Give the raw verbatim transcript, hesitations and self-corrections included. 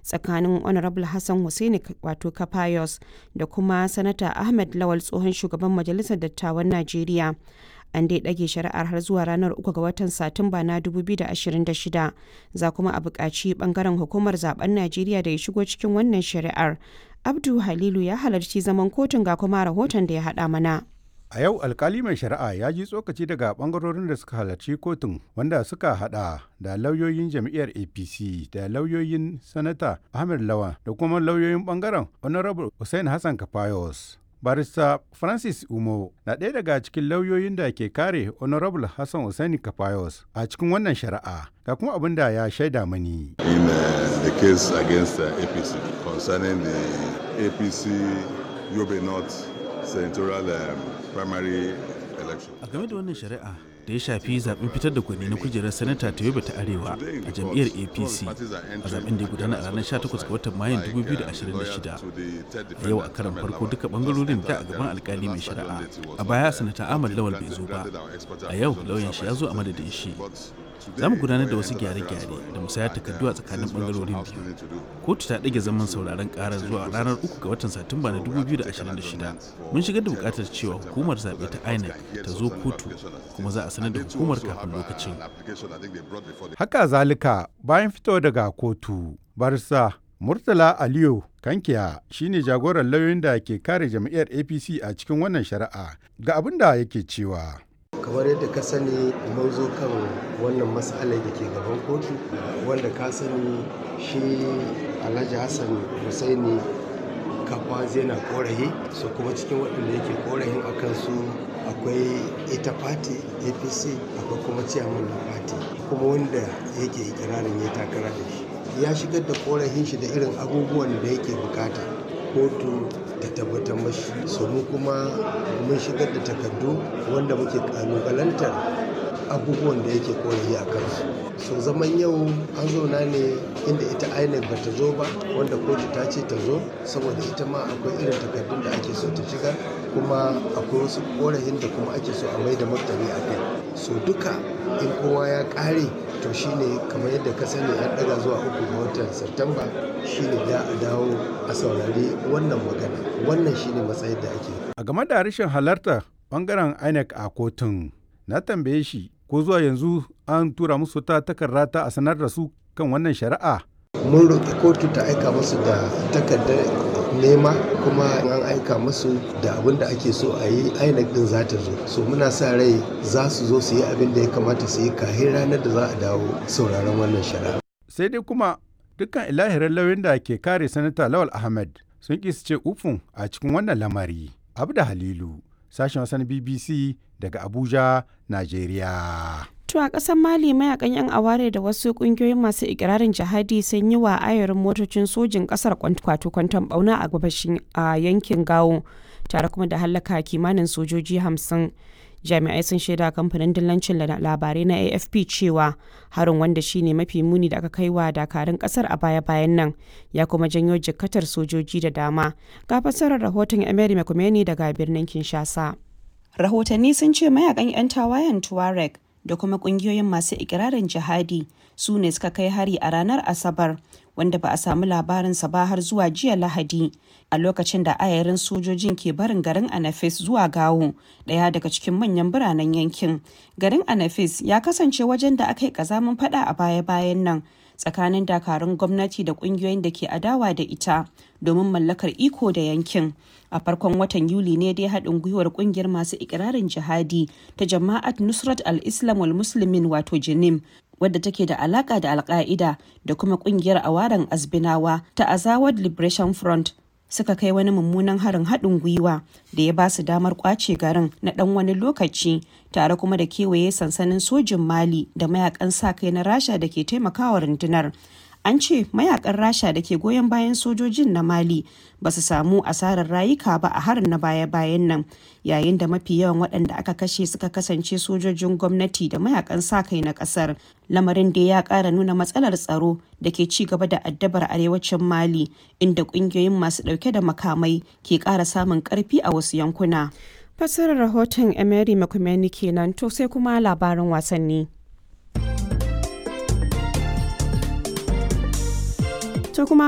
tsakanin Honorable Hassan Hussaini wato Kafayos da kuma Sanata Ahmed Lawal tsohon shugaban Majalisar Dattawan Najeriya. An dai ɗage shari'ar har zuwa ranar uku ga watan Satumba na dubu biyu da ashirin da shida. Za kuma a buƙaci ɓangaren hukumar zaben Najeriya da ya shigo cikin wannan shari'ar. Abdu Halilu ya halarci zaman kotun ga kuma rahoton da ya haɗa mana. A yau alkali mai shari'a ya ji tsokaci daga bangarorin da suka halarci kotun wanda suka hada da lauyoyin jam'iyyar A P C da lauyoyin Sanata Ahmed Lawan da kuma lauyoyin bangaren Honorable Hussaini Hassan Kafayos. Barista Francis Umo na ɗaya daga cikin lauyoyin da ke kare Honorable Hassan Hussaini Kafayos a cikin wannan shari'a. Ga kuma abin da ya shaida mani. In uh, the case against uh, A P C concerning the A P C Yobe North Senatorial um, primary election. A game da wannan shari'a da ya shafi zaben fitar da gwani na kujerar sanata ta Yobe ta Arewa a jam'iyyar A P C a zaben da ya gudana a ranar sha takwas ga watan Mayun dubu biyu da ashirin da shida. A yau a karan farko duka bangarorin da a gaban alkali mai shari'a. A baya sanata Ahmad Lawal bai zo ba. A yau lauyan shi ya zo a madadin shi. Za mu gudanar da wasu gyare-gyare da musayar takardu a tsakanin bangarorin biyu. Kotu ta ɗage zaman sauraron ƙarar zuwa ranar uku ga watan Satumba na dubu biyu da ashirin da shida. Mun shigar da buƙatar cewa hukumar zaɓe ta I N E C ta zo kotu kuma za a sanar da hukumar kafin lokacin. Haka zalika bayan fito daga kotu, barsa Murtala Aliyu Kankiya shine jagoran lauyoyin da ke kare jam'iyyar A P C a cikin wannan shari'a. Ga abin da yake cewa. Kamar yadda ka sani mun zo kan wannan matsalar da ke gaban kotu wanda ka sani shi Alhaji Hassan Hussaini Kafayos yana korafi, so kuma cikin waɗanda yake korafin a kansu akwai ita fati A P C akwai kuma ciyaman na fati kuma wanda yake ikirarin ya takara da shi ya shigar da korafin shi da irin abubuwan da yake bukata kotu ta tabbatar mashi, so mu kuma mun shigar da takardu wanda muke kalubalantar abubuwan da yake korafi a kansu. So zaman yau an zauna ne inda ita I N E C ba ta zo ba wanda kotu ta ce ta zo saboda ita ma akwai irin takardun da ake so ta shigar kuma akwai wasu korafin da kuma ake so a mai da martani a kai. So duka in kowa ya kare to shine kamar yadda ka sani an daga zuwa uku ga watan Satumba shine da a dawo a saurari wannan magana. Wannan shine matsayin da ake. A game da rashin halartar bangaren I N E C a kotun, na tambaye shi ko zuwa yanzu an tura musu ta takarda ta a sanar da su kan wannan shari'a. Mun roƙi kotu ta aika musu da takardar nema kuma an aika musu da abin da ake so a yi I N E C din za ta zo. So muna sa rai za su zo su yi abin da ya kamata su yi kafin ranar da za a dawo sauraron wannan shari'a. Sai dai kuma dukkan ilahirin lauyoyin da ke kare sanata Lawal Ahmed sun ƙi su ce ufun a cikin wannan lamari. Abda Halilu, sashen wasan B B C daga Abuja, Najeriya. To a ƙasar Mali mayakan 'yan aware da wasu ƙungiyoyin masu ikirarin jihadi sun yi wa ayarin motocin sojin ƙasar kwato kwanton bauna a gabashin a yankin Gawo tare kuma da hallaka kimanin sojoji hamsin. Jami'ai sun shaida kamfanin dillancin labarai na A F P cewa harin wanda shine mafi muni da aka kai wa dakarun ƙasar a baya-bayan nan ya kuma janyo jikkatar sojoji da dama. Ga fassarar rahoton Emery Mekumeni daga birnin Kinshasa. Rahotanni sun ce mayakan 'yan tawayen Tuareg da kuma kungiyoyin masu ikirarin jihadi su ne suka kai hari a ranar Asabar wanda ba a samu labarinsa ba har zuwa jiya Lahadi a lokacin da ayarin sojojin ke barin garin Anafis zuwa Gawo, daya daga cikin manyan biranen yankin. Garin Anafis ya kasance wajen da aka yi kazamin fada a baya-bayan nan tsakanin dakarun gwamnati da kungiyoyin da ke adawa da ita domin mallakar iko da yankin. A farkon watan Yuli ne dai haɗin gwiwar ƙungiyar masu ikirarin jihadi ta Jama'at Nusrat al-Islam wal Muslimin wato Jinim wadda take da alaka da Al-Qaida da kuma ƙungiyar Awaran Azbinawa ta Azawad Liberation Front suka kai wani mummunan harin haɗin gwiwa da ya ba su damar ƙwace garin na ɗan wani lokaci tare kuma da kewaye sansanin sojin Mali da mayakan sa kai na Rasha da ke taimakawa rundunar. An ce mayakan Rasha da ke goyon bayan sojojin na Mali ba su samu asarar rayuka ba a harin na baya-bayan nan, yayin da mafi yawan waɗanda aka kashe suka kasance sojojin gwamnati da mayakan sa-kai na ƙasar. Lamarin da ya ƙara nuna matsalar tsaro da ke ci gaba da addabar arewacin Mali, inda ƙungiyoyin masu ɗauke da makamai ke ƙara samun ƙarfi a wasu yankuna. Fassarar rahoton Emery Mekumeni kenan, to sai kuma labarin wasanni. To kuma